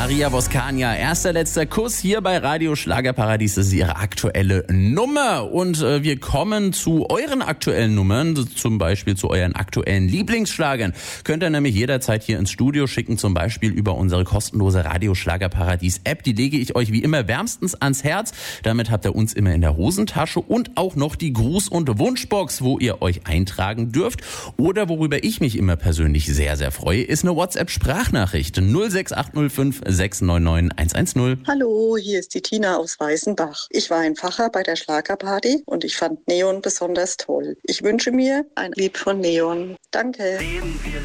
Maria Voskania, erster letzter Kuss hier bei Radio Schlagerparadies. Das ist ihre aktuelle Nummer. Und wir kommen zu euren aktuellen Nummern, zum Beispiel zu euren aktuellen Lieblingsschlagern. Könnt ihr nämlich jederzeit hier ins Studio schicken, zum Beispiel über unsere kostenlose Radio Schlagerparadies App. Die lege ich euch wie immer wärmstens ans Herz. Damit habt ihr uns immer in der Hosentasche und auch noch die Gruß- und Wunschbox, wo ihr euch eintragen dürft. Oder worüber ich mich immer persönlich sehr, sehr freue, ist eine WhatsApp-Sprachnachricht 06805 699 110. Hallo, hier ist die Tina aus Weißenbach. Ich war ein Pfarrer bei der Schlagerparty und ich fand Neon besonders toll. Ich wünsche mir ein Lied von Neon. Danke. Leben wir